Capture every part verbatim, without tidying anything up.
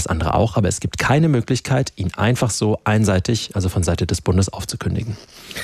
alles andere auch, aber es gibt keine Möglichkeit, ihn einfach so einseitig, also von Seite des Bundes, aufzukündigen.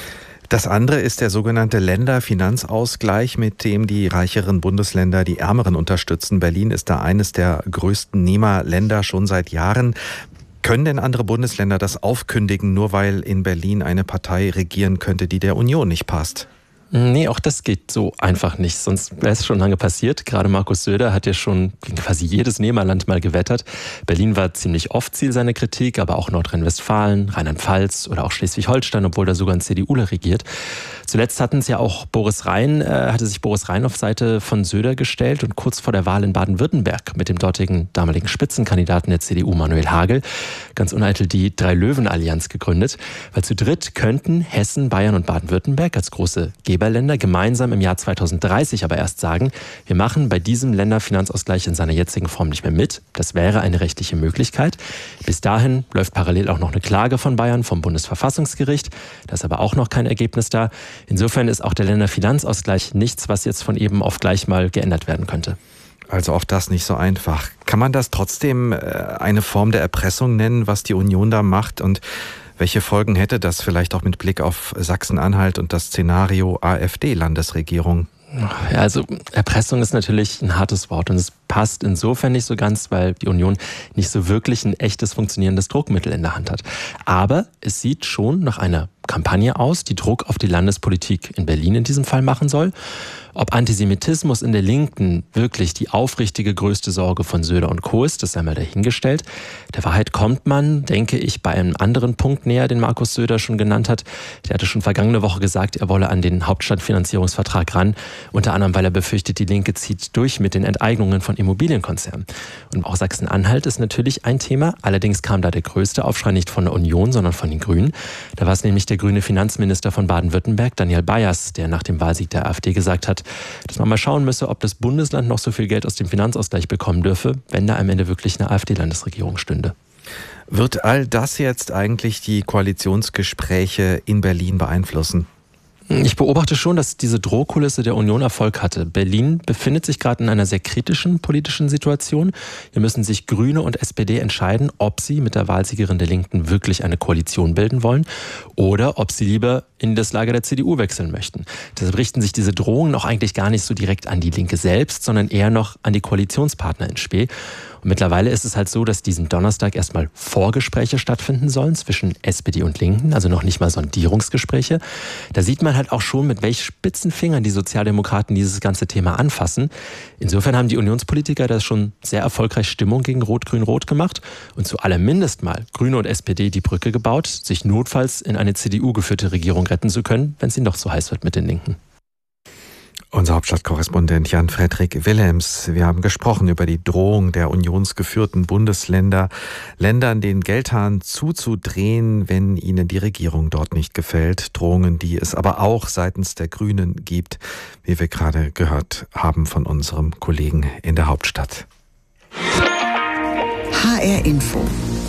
Das andere ist der sogenannte Länderfinanzausgleich, mit dem die reicheren Bundesländer die Ärmeren unterstützen. Berlin ist da eines der größten Nehmerländer schon seit Jahren. Können denn andere Bundesländer das aufkündigen, nur weil in Berlin eine Partei regieren könnte, die der Union nicht passt? Nee, auch das geht so einfach nicht, sonst wäre es schon lange passiert. Gerade Markus Söder hat ja schon gegen quasi jedes Nehmerland mal gewettert. Berlin war ziemlich oft Ziel seiner Kritik, aber auch Nordrhein-Westfalen, Rheinland-Pfalz oder auch Schleswig-Holstein, obwohl da sogar ein C D Uler regiert. Zuletzt hatten es ja auch Boris Rhein, äh, hatte sich Boris Rhein auf Seite von Söder gestellt und kurz vor der Wahl in Baden-Württemberg mit dem dortigen damaligen Spitzenkandidaten der C D U, Manuel Hagel, ganz uneitel die Drei-Löwen-Allianz gegründet. Weil zu dritt könnten Hessen, Bayern und Baden-Württemberg als große Geberländer gemeinsam im Jahr zweitausenddreißig aber erst sagen, wir machen bei diesem Länderfinanzausgleich in seiner jetzigen Form nicht mehr mit. Das wäre eine rechtliche Möglichkeit. Bis dahin läuft parallel auch noch eine Klage von Bayern vom Bundesverfassungsgericht. Da ist aber auch noch kein Ergebnis da. Insofern ist auch der Länderfinanzausgleich nichts, was jetzt von eben auf gleich mal geändert werden könnte. Also auch das nicht so einfach. Kann man das trotzdem eine Form der Erpressung nennen, was die Union da macht? Und welche Folgen hätte das vielleicht auch mit Blick auf Sachsen-Anhalt und das Szenario AfD-Landesregierung? Ja, also Erpressung ist natürlich ein hartes Wort und es passt insofern nicht so ganz, weil die Union nicht so wirklich ein echtes funktionierendes Druckmittel in der Hand hat. Aber es sieht schon nach einer Kampagne aus, die Druck auf die Landespolitik in Berlin in diesem Fall machen soll. Ob Antisemitismus in der Linken wirklich die aufrichtige größte Sorge von Söder und Co. ist, das sei mal dahingestellt. Der Wahrheit kommt man, denke ich, bei einem anderen Punkt näher, den Markus Söder schon genannt hat. Der hatte schon vergangene Woche gesagt, er wolle an den Hauptstadtfinanzierungsvertrag ran. Unter anderem, weil er befürchtet, die Linke zieht durch mit den Enteignungen von Immobilienkonzernen. Und auch Sachsen-Anhalt ist natürlich ein Thema. Allerdings kam da der größte Aufschrei nicht von der Union, sondern von den Grünen. Da war es nämlich der grüne Finanzminister von Baden-Württemberg, Daniel Bayers, der nach dem Wahlsieg der AfD gesagt hat, dass man mal schauen müsse, ob das Bundesland noch so viel Geld aus dem Finanzausgleich bekommen dürfe, wenn da am Ende wirklich eine AfD-Landesregierung stünde. Wird all das jetzt eigentlich die Koalitionsgespräche in Berlin beeinflussen? Ich beobachte schon, dass diese Drohkulisse der Union Erfolg hatte. Berlin befindet sich gerade in einer sehr kritischen politischen Situation. Hier müssen sich Grüne und S P D entscheiden, ob sie mit der Wahlsiegerin der Linken wirklich eine Koalition bilden wollen oder ob sie lieber in das Lager der C D U wechseln möchten. Deshalb richten sich diese Drohungen auch eigentlich gar nicht so direkt an die Linke selbst, sondern eher noch an die Koalitionspartner in Spe. Und mittlerweile ist es halt so, dass diesen Donnerstag erstmal Vorgespräche stattfinden sollen zwischen S P D und Linken, also noch nicht mal Sondierungsgespräche. Da sieht man halt auch schon, mit welch spitzen Fingern die Sozialdemokraten dieses ganze Thema anfassen. Insofern haben die Unionspolitiker da schon sehr erfolgreich Stimmung gegen Rot-Grün-Rot gemacht und zu allermindest mal Grüne und S P D die Brücke gebaut, sich notfalls in eine C D U-geführte Regierung retten zu können, wenn es ihnen doch so heiß wird mit den Linken. Unser Hauptstadtkorrespondent Jan-Fredrik Willems. Wir haben gesprochen über die Drohung der unionsgeführten Bundesländer, Ländern den Geldhahn zuzudrehen, wenn ihnen die Regierung dort nicht gefällt. Drohungen, die es aber auch seitens der Grünen gibt, wie wir gerade gehört haben von unserem Kollegen in der Hauptstadt. H R Info.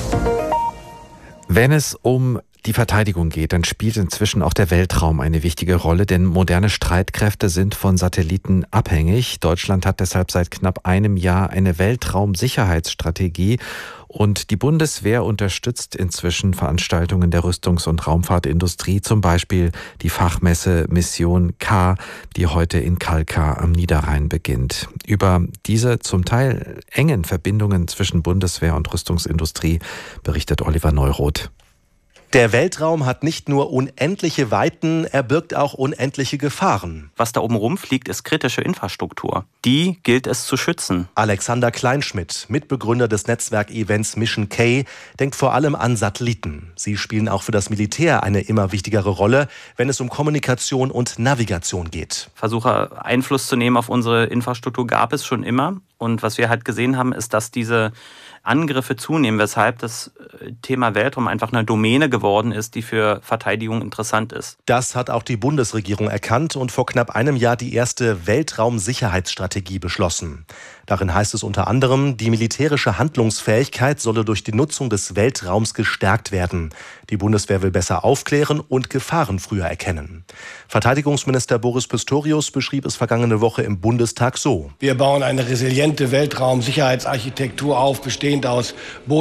Wenn es um die Verteidigung geht, dann spielt inzwischen auch der Weltraum eine wichtige Rolle, denn moderne Streitkräfte sind von Satelliten abhängig. Deutschland hat deshalb seit knapp einem Jahr eine Weltraumsicherheitsstrategie und die Bundeswehr unterstützt inzwischen Veranstaltungen der Rüstungs- und Raumfahrtindustrie, zum Beispiel die Fachmesse Mission K, die heute in Kalkar am Niederrhein beginnt. Über diese zum Teil engen Verbindungen zwischen Bundeswehr und Rüstungsindustrie berichtet Oliver Neuroth. Der Weltraum hat nicht nur unendliche Weiten, er birgt auch unendliche Gefahren. Was da oben rumfliegt, ist kritische Infrastruktur. Die gilt es zu schützen. Alexander Kleinschmidt, Mitbegründer des Netzwerkevents Mission K, denkt vor allem an Satelliten. Sie spielen auch für das Militär eine immer wichtigere Rolle, wenn es um Kommunikation und Navigation geht. Versuche, Einfluss zu nehmen auf unsere Infrastruktur gab es schon immer. Und was wir halt gesehen haben, ist, dass diese Angriffe zunehmen, weshalb das Thema Weltraum einfach eine Domäne geworden ist, die für Verteidigung interessant ist. Das hat auch die Bundesregierung erkannt und vor knapp einem Jahr die erste Weltraumsicherheitsstrategie beschlossen. Darin heißt es unter anderem, die militärische Handlungsfähigkeit solle durch die Nutzung des Weltraums gestärkt werden. Die Bundeswehr will besser aufklären und Gefahren früher erkennen. Verteidigungsminister Boris Pistorius beschrieb es vergangene Woche im Bundestag so: Wir bauen eine resiliente Weltraumsicherheitsarchitektur auf, bestehend aus Boden